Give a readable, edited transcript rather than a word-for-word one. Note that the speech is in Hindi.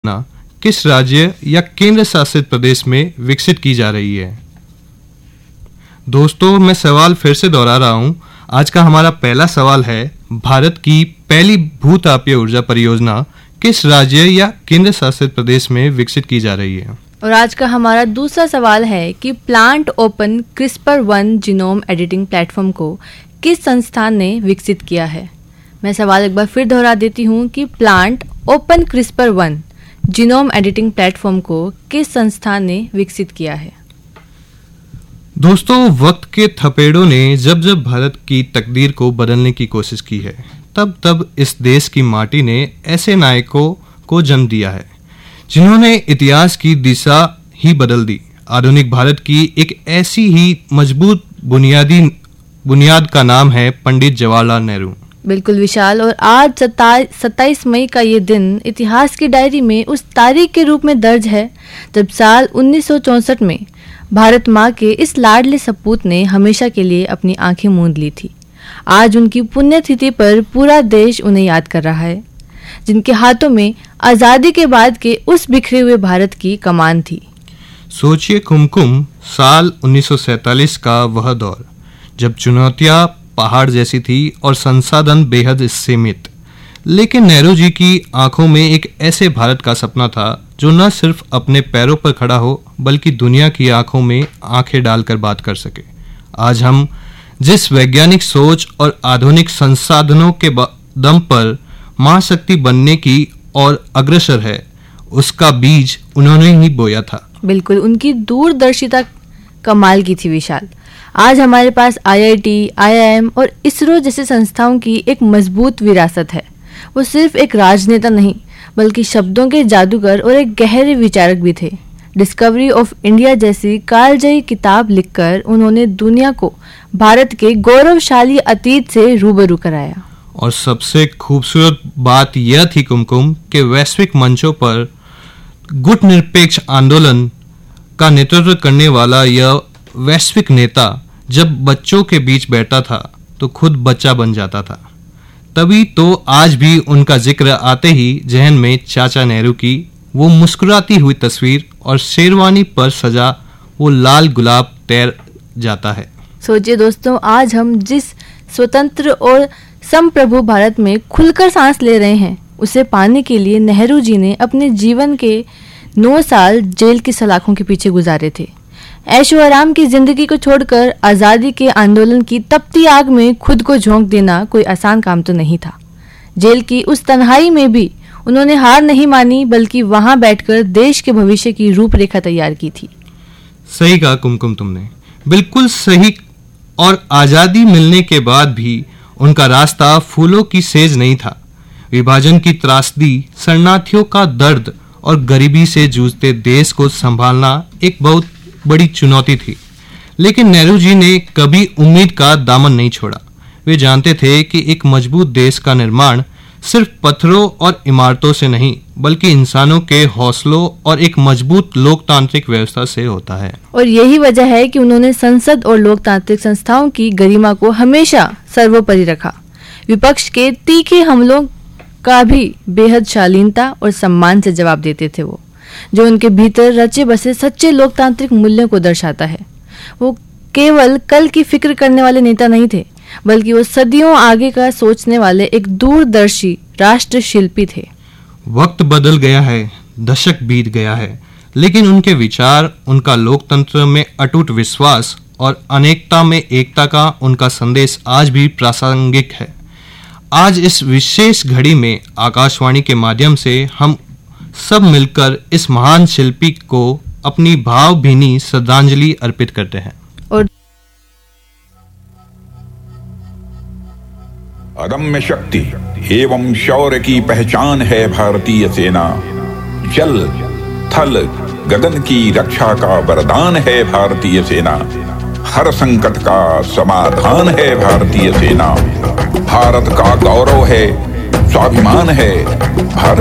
किस राज्य या केंद्र शासित प्रदेश में विकसित की जा रही है? दोस्तों, मैं सवाल फिर से दोहरा रहा हूं। आज का हमारा पहला सवाल है, भारत की पहली भूतापीय ऊर्जा परियोजना किस राज्य या केंद्र शासित प्रदेश में विकसित की जा रही है? और आज का हमारा दूसरा सवाल है कि plant open CRISPR-1 genome editing platform को किस संस्थान ने विकसित किया है? मैं सवाल एक बार फिर दोहरा देती हूँ कि plant open CRISPR-1 genome editing platform को किस संस्थान ने विकसित किया है? दोस्तों, वक्त के थपेड़ों ने जब जब भारत की तकदीर को बदलने की कोशिश की है, तब तब इस देश की माटी ने ऐसे नायकों को जन्म दिया है जिन्होंने इतिहास की दिशा ही बदल दी। आधुनिक भारत की एक ऐसी ही मजबूत बुनियाद का नाम है पंडित जवाहरलाल नेहरू। बिल्कुल विशाल, और आज 27 मई का ये दिन इतिहास की डायरी में उस तारीख के रूप में दर्ज है जब साल 1964 में भारत माँ के इस लाडले सपूत ने हमेशा के लिए अपनी आंखें मूंद ली थी। आज उनकी पुण्यतिथि पर पूरा देश उन्हें याद कर रहा है, जिनके हाथों में आजादी के बाद के उस बिखरे हुए भारत की कमान थी। सोचिए कुमकुम, साल 1947 का वह दौर जब चुनौतियां पहाड़ जैसी थी और संसाधन बेहद सीमित, लेकिन नेहरू जी की आंखों में एक ऐसे भारत का सपना था जो न सिर्फ अपने पैरों पर खड़ा हो बल्कि दुनिया की आंखों में आंखें डालकर बात कर सके। आज हम जिस वैज्ञानिक सोच और आधुनिक संसाधनों के दम पर महाशक्ति बनने की और अग्रसर है, उसका बीज उन्होंने ही बोया था। बिल्कुल, उनकी दूरदर्शिता कमाल की थी विशाल। आज हमारे पास IIT, IIM और इसरो जैसे संस्थाओं की एक मजबूत विरासत है। वो सिर्फ एक राजनेता नहीं बल्कि शब्दों के जादूगर और एक गहरे विचारक भी थे। डिस्कवरी ऑफ इंडिया जैसी कालजयी किताब लिखकर उन्होंने दुनिया को भारत के गौरवशाली अतीत से रूबरू कराया। और सबसे खूबसूरत बात यह थी कुमकुम कि वैश्विक मंचों पर गुटनिरपेक्ष आंदोलन का नेतृत्व करने वाला यह वैश्विक नेता जब बच्चों के बीच बैठता था तो खुद बच्चा बन जाता था। तभी तो आज भी उनका जिक्र आते ही जहन में चाचा नेहरू की वो मुस्कुराती हुई तस्वीर और शेरवानी पर सजा वो लाल गुलाब तैर जाता है। सोचिए दोस्तों, आज हम जिस स्वतंत्र और संप्रभु भारत में खुलकर सांस ले रहे हैं, उसे पाने के लिए नेहरू जी ने अपने जीवन के 9 साल जेल की सलाखों के पीछे गुजारे थे। ऐशो आराम की जिंदगी को छोड़कर आज़ादी के आंदोलन की तपती आग में खुद को झोंक देना कोई आसान काम तो नहीं था। जेल की उस तन्हाई में भी उन्होंने हार नहीं मानी बल्कि वहां बैठकर देश के भविष्य की रूपरेखा तैयार की थी। सही कहा कुमकुम, तुमने बिल्कुल सही। और आज़ादी मिलने के बाद भी उनका रास्ता फूलों की सेज नहीं था। विभाजन की त्रासदी, शरणार्थियों का दर्द और गरीबी से जूझते देश को संभालना एक बहुत बड़ी चुनौती थी, लेकिन नेहरू जी ने कभी उम्मीद का दामन नहीं छोड़ा। वे जानते थे कि एक मजबूत देश का निर्माण सिर्फ पत्थरों और इमारतों से नहीं बल्कि इंसानों के हौसलों और एक मजबूत लोकतांत्रिक व्यवस्था से होता है। और यही वजह है कि उन्होंने संसद और लोकतांत्रिक संस्थाओं की गरिमा को हमेशा सर्वोपरि रखा। विपक्ष के तीखे हमलों का भी बेहद शालीनता और सम्मान से जवाब देते थे वो, जो उनके भीतर रचे बसे सच्चे लोकतांत्रिक मूल्यों को दर्शाता है। वो केवल कल की फिक्र करने वाले नेता नहीं थे बल्कि वो सदियों आगे का सोचने वाले एक दूरदर्शी राष्ट्र शिल्पी थे। वक्त बदल गया है, दशक बीत गया है, लेकिन उनके विचार, उनका लोकतंत्र में अटूट विश्वास और अनेकता में एकता का उनका संदेश आज भी प्रासंगिक है। आज इस विशेष घड़ी में आकाशवाणी के माध्यम से हम सब मिलकर इस महान शिल्पी को अपनी भावभीनी श्रद्धांजलि अर्पित करते हैं। और अदम्य शक्ति एवं शौर्य की पहचान है भारतीय सेना। जल थल गगन की रक्षा का वरदान है भारतीय सेना। हर संकट का समाधान है भारतीय सेना। भारत का गौरव है, स्वाभिमान है। भारत